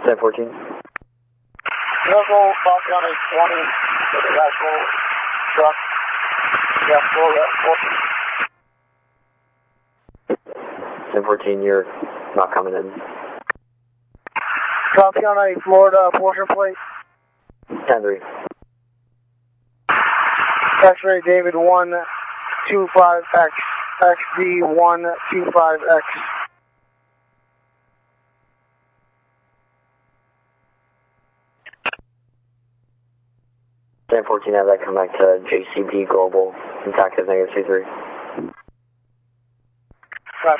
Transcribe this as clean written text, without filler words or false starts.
1014. Local South County 20, national truck, gas flow, gas flow. 1014, you're not coming in. South County, Florida, portion plate. 10-3. X-ray David 125X, XD 125X. 1014, have that come back to JCB Global, contact us -23.